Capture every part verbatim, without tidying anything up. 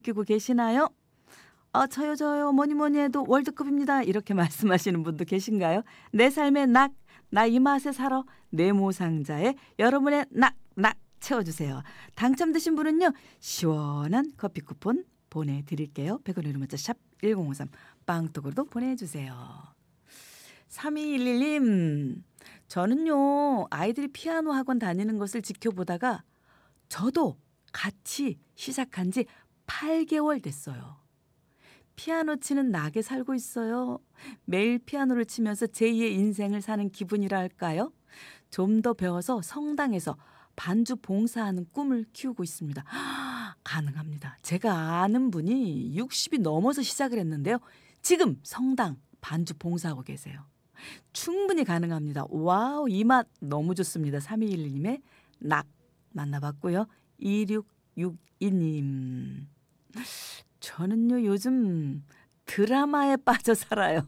느끼고 계시나요? 아, 저요, 저요, 뭐니 뭐니 해도 월드컵입니다. 이렇게 말씀하시는 분도 계신가요? 내 삶의 낙, 나 이 맛에 살아. 네모상자에 여러분의 낙, 낙 채워주세요. 당첨되신 분은요, 시원한 커피 쿠폰 보내드릴게요. 백 원 유료 문자 샵 일공오삼 빵떡으로도 보내주세요. 삼이일일 님, 저는요, 아이들이 피아노 학원 다니는 것을 지켜보다가 저도 같이 시작한 지 팔 개월 됐어요. 피아노 치는 낙에 살고 있어요. 매일 피아노를 치면서 제이의 인생을 사는 기분이라 할까요? 좀 더 배워서 성당에서 반주 봉사하는 꿈을 키우고 있습니다. 가능합니다. 제가 아는 분이 육십이 넘어서 시작을 했는데요. 지금 성당 반주 봉사하고 계세요. 충분히 가능합니다. 와우, 이 맛 너무 좋습니다. 삼이일일 님의 낙 만나봤고요. 이육육이 님, 저는요 요즘 드라마에 빠져 살아요.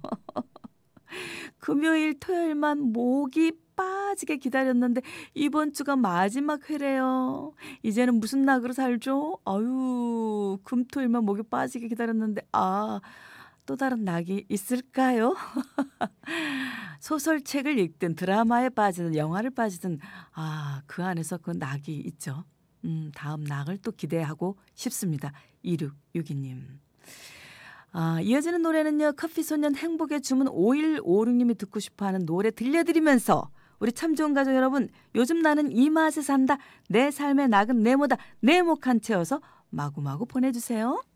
금요일 토요일만 목이 빠지게 기다렸는데 이번 주가 마지막 회래요. 이제는 무슨 낙으로 살죠? 아유, 금토일만 목이 빠지게 기다렸는데 아, 또 다른 낙이 있을까요? 소설책을 읽든 드라마에 빠지든 영화를 빠지든 아, 그 안에서 그 낙이 있죠. 음, 다음 낙을 또 기대하고 싶습니다. 이육육이 님. 아, 이어지는 노래는요, 커피소년 행복의 주문 오일오육 님이 듣고 싶어하는 노래 들려드리면서 우리 참 좋은 가족 여러분, 요즘 나는 이 맛에 산다. 내 삶의 낙은 네모다. 네모 칸 채워서 마구마구 보내주세요.